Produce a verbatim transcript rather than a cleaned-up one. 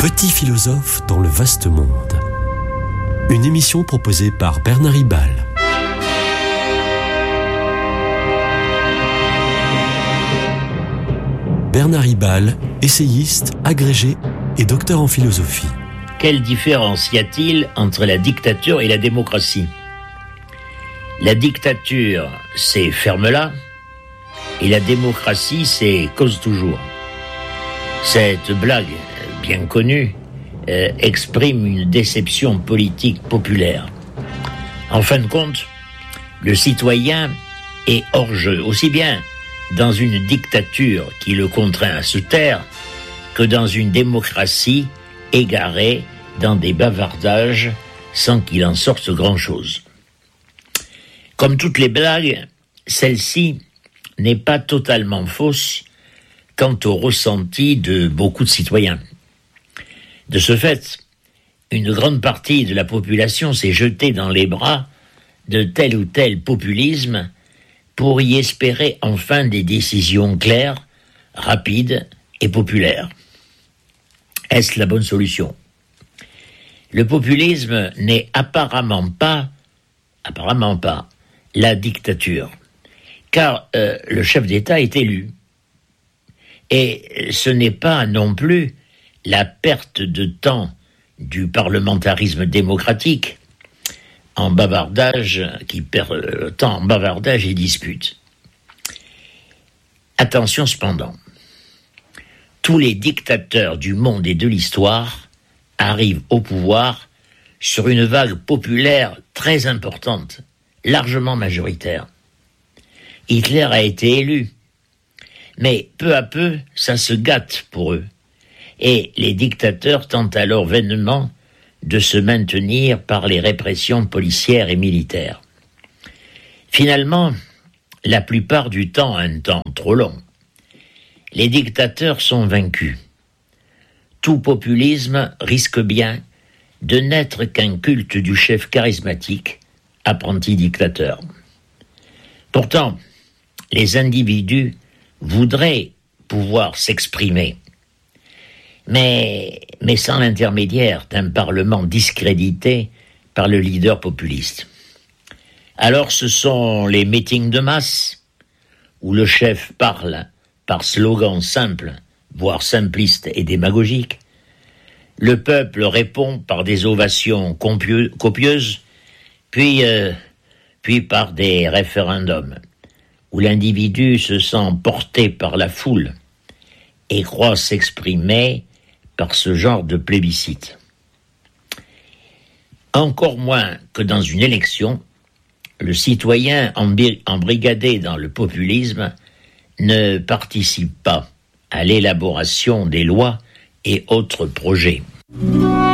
Petit philosophe dans le vaste monde. Une émission proposée par Bernard Ribal. Bernard Ribal, essayiste, agrégé et docteur en philosophie. Quelle différence y a-t-il entre la dictature et la démocratie ? La dictature, c'est ferme-la, et la démocratie, c'est cause toujours. Cette blague, bien connue, euh, exprime une déception politique populaire. En fin de compte, le citoyen est hors jeu, aussi bien dans une dictature qui le contraint à se taire que dans une démocratie égarée dans des bavardages sans qu'il en sorte grand-chose. Comme toutes les blagues, celle-ci n'est pas totalement fausse quant au ressenti de beaucoup de citoyens. De ce fait, une grande partie de la population s'est jetée dans les bras de tel ou tel populisme pour y espérer enfin des décisions claires, rapides et populaires. Est-ce la bonne solution ? Le populisme n'est apparemment pas, apparemment pas, la dictature, car euh, le chef d'État est élu. Et ce n'est pas non plus la perte de temps du parlementarisme démocratique en bavardage, qui perd le temps en bavardage et dispute. Attention cependant, tous les dictateurs du monde et de l'histoire arrivent au pouvoir sur une vague populaire très importante, largement majoritaire. Hitler a été élu, mais peu à peu, ça se gâte pour eux. Et les dictateurs tentent alors vainement de se maintenir par les répressions policières et militaires. Finalement, la plupart du temps, un temps trop long, les dictateurs sont vaincus. Tout populisme risque bien de n'être qu'un culte du chef charismatique, apprenti dictateur. Pourtant, les individus voudraient pouvoir s'exprimer, mais, mais sans l'intermédiaire d'un parlement discrédité par le leader populiste. Alors ce sont les meetings de masse, où le chef parle par slogan simple, voire simpliste et démagogique. Le peuple répond par des ovations compieux, copieuses, puis, euh, puis par des référendums, où l'individu se sent porté par la foule et croit s'exprimer par ce genre de plébiscite. Encore moins que dans une élection, le citoyen embrigadé dans le populisme ne participe pas à l'élaboration des lois et autres projets.